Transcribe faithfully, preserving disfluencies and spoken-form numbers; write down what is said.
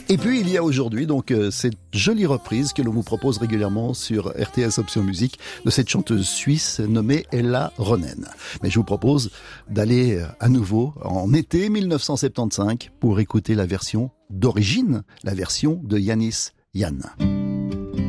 Et puis il y a aujourd'hui donc euh, cette jolie reprise que l'on vous propose régulièrement sur R T S Option Musique de cette chanteuse suisse nommée Ella Ronen. Mais je vous propose d'aller euh, à nouveau en été mille neuf cent soixante-quinze pour écouter la version d'origine, la version de Yanis Jan.